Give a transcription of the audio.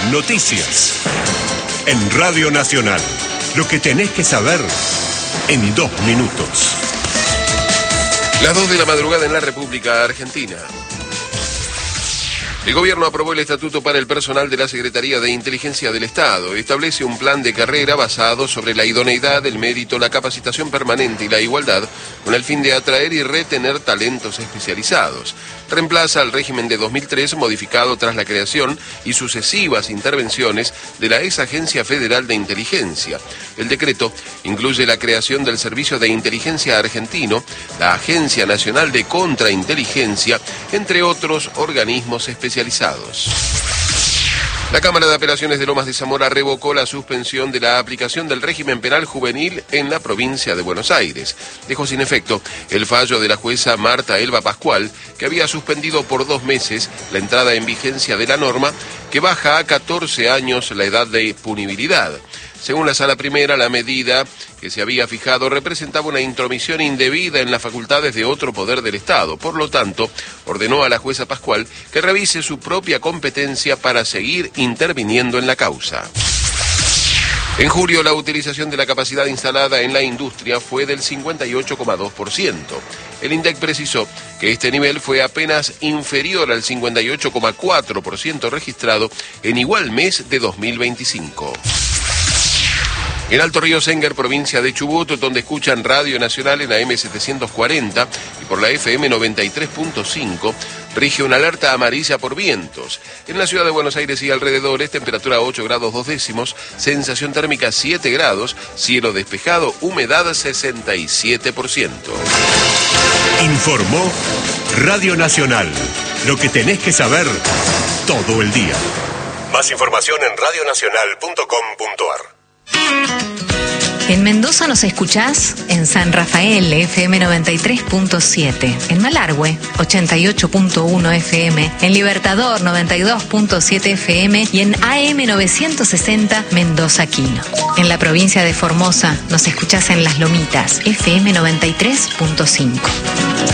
Noticias. En Radio Nacional. Lo que tenés que saber en 2 minutos. Las 2 de la madrugada en la República Argentina. El gobierno aprobó el estatuto para el personal de la Secretaría de Inteligencia del Estado. Establece un plan de carrera basado sobre la idoneidad, el mérito, la capacitación permanente y la igualdad, con el fin de atraer y retener talentos especializados. Reemplaza al régimen de 2003, modificado tras la creación y sucesivas intervenciones de la ex Agencia Federal de Inteligencia. El decreto incluye la creación del Servicio de Inteligencia Argentino, la Agencia Nacional de Contrainteligencia, entre otros organismos especializados. La Cámara de Apelaciones de Lomas de Zamora revocó la suspensión de la aplicación del régimen penal juvenil en la provincia de Buenos Aires. Dejó sin efecto el fallo de la jueza Marta Elba Pascual, que había suspendido por 2 meses la entrada en vigencia de la norma, que baja a 14 años la edad de punibilidad. Según la Sala Primera, la medida que se había fijado representaba una intromisión indebida en las facultades de otro poder del Estado. Por lo tanto, ordenó a la jueza Pascual que revise su propia competencia para seguir interviniendo en la causa. En julio, la utilización de la capacidad instalada en la industria fue del 58,2%. El INDEC precisó que este nivel fue apenas inferior al 58,4% registrado en igual mes de 2025. En Alto Río Sénger, provincia de Chubut, donde escuchan Radio Nacional en la M740 y por la FM 93.5, rige una alerta amarilla por vientos. En la ciudad de Buenos Aires y alrededores, temperatura 8 grados 2 décimos, sensación térmica 7 grados, cielo despejado, humedad 67%. Informó Radio Nacional. Lo que tenés que saber todo el día. Más información en radionacional.com.ar. En Mendoza nos escuchás en San Rafael, FM 93.7, en Malargüe, 88.1 FM, en Libertador, 92.7 FM y en AM 960 Mendoza Quino. En la provincia de Formosa nos escuchás en Las Lomitas, FM 93.5.